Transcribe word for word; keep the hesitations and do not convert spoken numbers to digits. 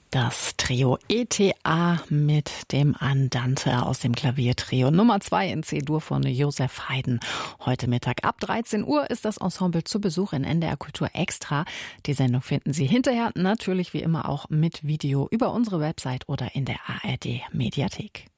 Das Trio E T A mit dem Andante aus dem Klaviertrio Nummer zwei in C-Dur von Josef Haydn. Heute Mittag ab dreizehn Uhr ist das Ensemble zu Besuch in N D R Kultur Extra. Die Sendung finden Sie hinterher natürlich wie immer auch mit Video über unsere Website oder in der A R D Mediathek.